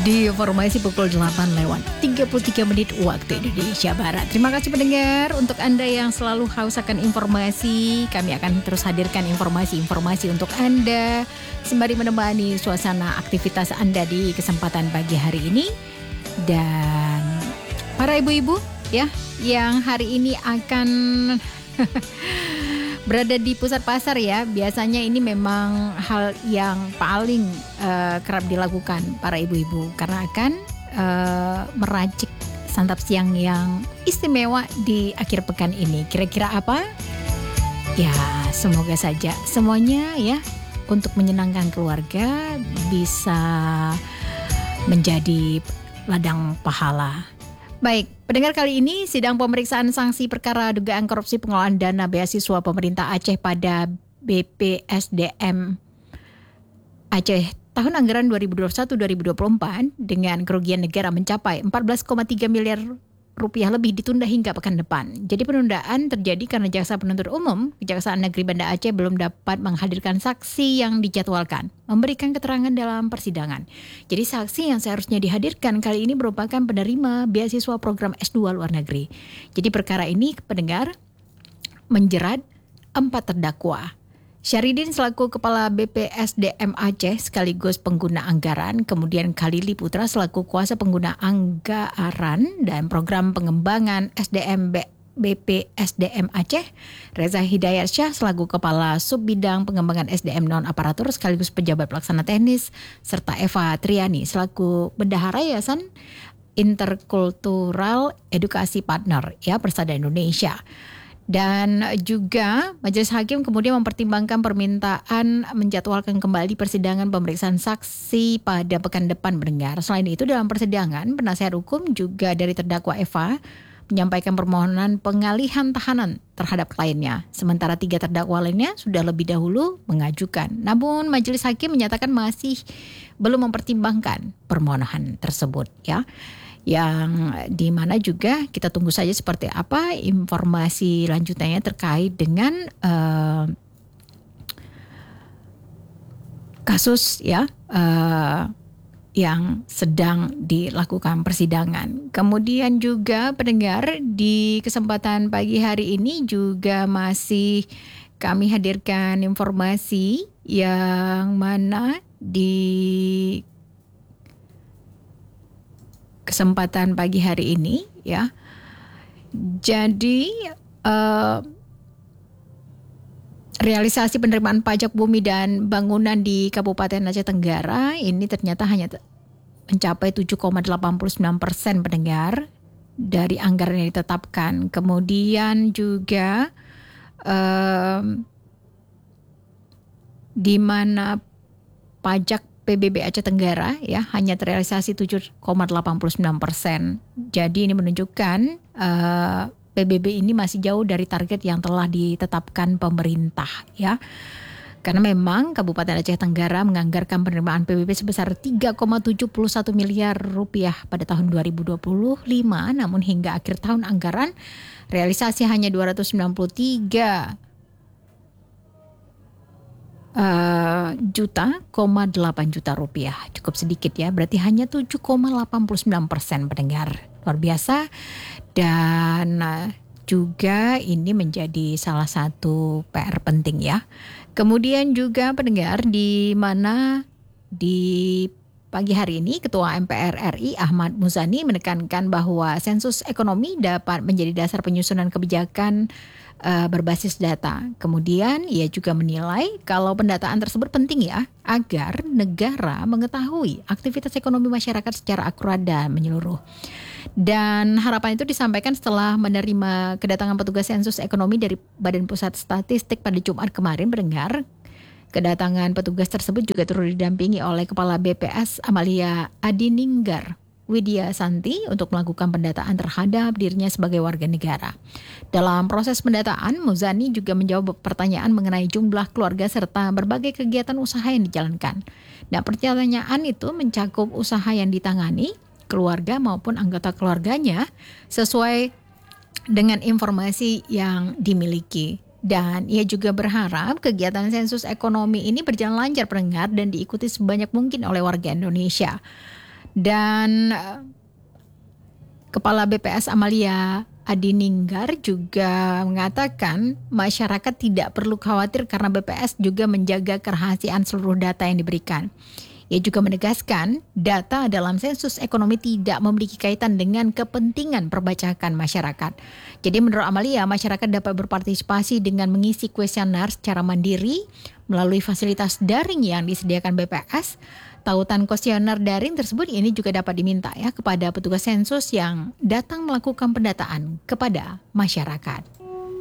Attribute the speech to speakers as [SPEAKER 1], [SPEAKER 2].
[SPEAKER 1] di informasi pukul 8:33 waktu Indonesia Barat. Terima kasih pendengar, untuk Anda yang selalu haus akan informasi, kami akan terus hadirkan informasi-informasi untuk Anda sembari menemani suasana aktivitas Anda di kesempatan pagi hari ini. Dan para ibu-ibu ya yang hari ini akan berada di pusat pasar ya, biasanya ini memang hal yang paling kerap dilakukan para ibu-ibu karena akan meracik santap siang yang istimewa di akhir pekan ini. Kira-kira apa? Ya, semoga saja semuanya ya untuk menyenangkan keluarga bisa menjadi ladang pahala. Baik, pendengar, kali ini sidang pemeriksaan sanksi perkara dugaan korupsi pengelolaan dana beasiswa pemerintah Aceh pada BPSDM Aceh tahun anggaran 2021-2024 dengan kerugian negara mencapai 14,3 miliar rupiah lebih ditunda hingga pekan depan. Jadi penundaan terjadi karena Jaksa Penuntut Umum Kejaksaan Negeri Banda Aceh belum dapat menghadirkan saksi yang dijadwalkan memberikan keterangan dalam persidangan. Jadi saksi yang seharusnya dihadirkan kali ini merupakan penerima beasiswa program S2 luar negeri. Jadi perkara ini, pendengar, menjerat 4 terdakwa. Syahridin selaku Kepala BPSDM Aceh sekaligus pengguna anggaran, kemudian Khalili Putra selaku kuasa pengguna anggaran dan program pengembangan SDM BPSDM Aceh, Reza Hidayat Syah selaku Kepala Subbidang Pengembangan SDM Non-Aparatur sekaligus pejabat pelaksana teknis, serta Eva Triani selaku Bendahara Yayasan Interkultural Edukasi Partner ya Persada Indonesia. Dan juga Majelis Hakim kemudian mempertimbangkan permintaan menjadwalkan kembali persidangan pemeriksaan saksi pada pekan depan, pendengar. Selain itu dalam persidangan, penasihat hukum juga dari terdakwa Eva menyampaikan permohonan pengalihan tahanan terhadap kliennya. Sementara 3 terdakwa lainnya sudah lebih dahulu mengajukan. Namun Majelis Hakim menyatakan masih belum mempertimbangkan permohonan tersebut ya. Yang dimana juga kita tunggu saja seperti apa informasi lanjutannya terkait dengan kasus ya yang sedang dilakukan persidangan. Kemudian juga pendengar, di kesempatan pagi hari ini juga masih kami hadirkan informasi yang mana di kesempatan pagi hari ini ya. Jadi realisasi penerimaan pajak bumi dan bangunan di Kabupaten Aceh Tenggara ini ternyata hanya mencapai 7,89% pendengar dari anggaran yang ditetapkan. Kemudian juga di mana pajak PBB Aceh Tenggara ya hanya terrealisasi 7,89%. Jadi ini menunjukkan PBB ini masih jauh dari target yang telah ditetapkan pemerintah ya. Karena memang Kabupaten Aceh Tenggara menganggarkan penerimaan PBB sebesar 3,71 miliar rupiah pada tahun 2025, namun hingga akhir tahun anggaran realisasi hanya 293 8 juta rupiah. Cukup sedikit ya, berarti hanya 7,89% pendengar. Luar biasa. Dan juga ini menjadi salah satu PR penting ya. Kemudian juga pendengar, di mana di pagi hari ini Ketua MPR RI Ahmad Muzani menekankan bahwa sensus ekonomi dapat menjadi dasar penyusunan kebijakan berbasis data. Kemudian ia juga menilai kalau pendataan tersebut penting ya agar negara mengetahui aktivitas ekonomi masyarakat secara akurat dan menyeluruh. Dan harapan itu disampaikan setelah menerima kedatangan petugas sensus ekonomi dari Badan Pusat Statistik pada Jumat kemarin, pendengar. Kedatangan petugas tersebut juga turut didampingi oleh Kepala BPS Amalia Adininggar Widya Santi untuk melakukan pendataan terhadap dirinya sebagai warga negara. Dalam proses pendataan, Muzani juga menjawab pertanyaan mengenai jumlah keluarga serta berbagai kegiatan usaha yang dijalankan. Nah, pertanyaan itu mencakup usaha yang ditangani, keluarga maupun anggota keluarganya sesuai dengan informasi yang dimiliki. Dan ia juga berharap kegiatan sensus ekonomi ini berjalan lancar, pendengar, dan diikuti sebanyak mungkin oleh warga Indonesia. Dan Kepala BPS Amalia Adininggar juga mengatakan masyarakat tidak perlu khawatir karena BPS juga menjaga kerahasiaan seluruh data yang diberikan. Ia juga menegaskan data dalam sensus ekonomi tidak memiliki kaitan dengan kepentingan perbajakan masyarakat. Jadi menurut Amalia, masyarakat dapat berpartisipasi dengan mengisi kuesioner secara mandiri melalui fasilitas daring yang disediakan BPS. Tautan kuesioner daring tersebut ini juga dapat diminta ya kepada petugas sensus yang datang melakukan pendataan kepada masyarakat.